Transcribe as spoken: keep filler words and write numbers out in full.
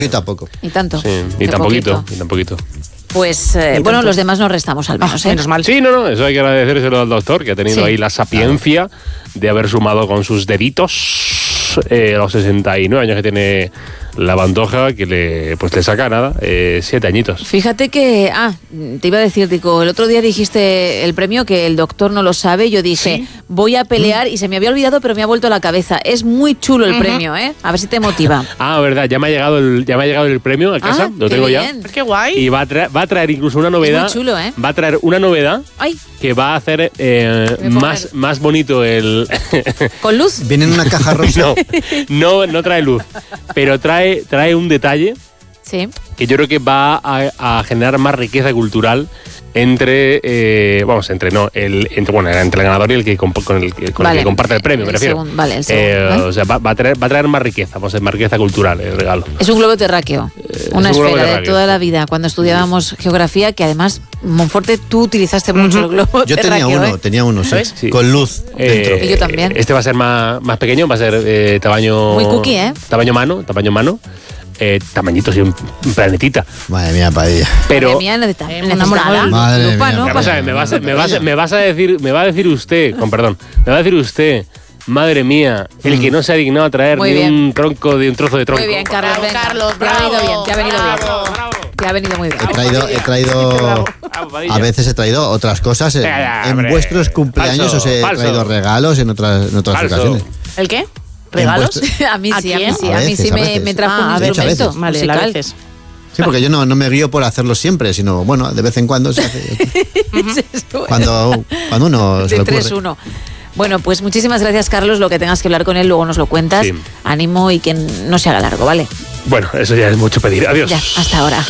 Y tampoco. Y tanto. Sí, y tan poquito, y tan poquito. Pues, eh, bueno, tanto. Los demás nos restamos al menos, oh, ¿eh? Menos mal. Sí, no, no, eso hay que agradecérselo al doctor, que ha tenido sí. ahí la sapiencia claro. de haber sumado con sus deditos eh, los sesenta y nueve años que tiene la Pantoja, que le pues le saca nada, eh, siete añitos. Fíjate que, ah, te iba a decir, Tico, el otro día dijiste el premio que el doctor no lo sabe, yo dije, ¿sí? voy a pelear ¿Mm? y se me había olvidado, pero me ha vuelto a la cabeza. Es muy chulo el uh-huh. premio, ¿eh? A ver si te motiva. Ah, verdad, ya me ha llegado el, ya me ha llegado el premio a casa, ah, lo tengo bien. ya. Qué guay. Y va a traer, va a traer incluso una novedad. Es muy chulo, ¿eh? Va a traer una novedad Ay. que va a hacer eh, más, más bonito el... ¿Con luz? ¿Viene en una caja rosa? No, no, no trae luz, pero trae, trae un detalle sí. que yo creo que va a, a generar más riqueza cultural entre, eh, vamos, entre no, el, entre, bueno, entre el ganador y el que comp- con el, con vale. el que comparte el premio, el me refiero. Segundo, vale, el segundo, eh, ¿eh? O sea, va, va, a traer, va a traer más riqueza, vamos a decir, más riqueza cultural el regalo. Es un globo terráqueo, eh, una es un esfera globo de toda la vida. Cuando estudiábamos geografía, que además, Monforte, tú utilizaste mucho uh-huh. el globo yo terráqueo. Yo tenía uno, ¿eh? tenía uno, sí, sí. con luz eh, dentro. Y yo también. Este va a ser más, más pequeño, va a ser eh, tamaño... Muy cookie, ¿eh? Tamaño mano, tamaño mano. Eh, tamañitos y un planetita. Madre mía, Padilla. Pero Madre mía, necesitamos eh, una morada. Madre lupa, mía, ¿no? Vamos a ver, me vas a, me vas a, me vas a decir, me va a decir usted, con perdón, me va a decir usted, madre mía, el que no se ha dignado a traer Muy ni bien. un tronco de un trozo de tronco. Muy bien, Carlos. Bravo, venga. Carlos, te ha venido bravo, bien, te ha venido bravo, bien. bravo. Te ha venido muy bien. He traído, he traído a veces he traído otras cosas en, Ya, ya, en hombre. vuestros cumpleaños, Falso, os he falso. traído regalos en otras, en otras Falso. ocasiones. ¿El qué? ¿Regalos? vuestro- A mí ¿A sí, a mí quién? sí, A a mí veces, sí a me, veces. me trajo Ah, un a veces, instrumento a veces. Vale, musical. a veces. Sí, porque yo no, no me guío por hacerlo siempre, sino, bueno, de vez en cuando se hace. Uh-huh. cuando, cuando uno se De le ocurre. tres uno. Bueno, pues muchísimas gracias, Carlos. Lo que tengas que hablar con él, luego nos lo cuentas. Sí. Ánimo y que no se haga largo, ¿vale? Bueno, eso ya es mucho pedir. Adiós. Ya, hasta ahora.